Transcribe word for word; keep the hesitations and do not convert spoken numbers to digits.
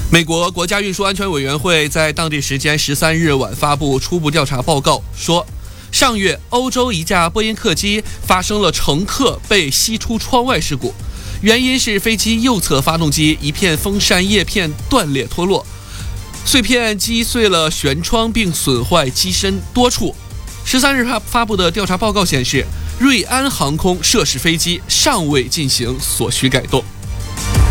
美国国家运输安全委员会在当地时间十三日晚发布初步调查报告，说，上月欧洲一架波音客机发生了乘客被吸出窗外事故，原因是飞机右侧发动机一片风扇叶片断裂脱落，碎片击碎了舷窗并损坏机身多处。十三日发布的调查报告显示，瑞安航空涉事飞机尚未进行所需改动。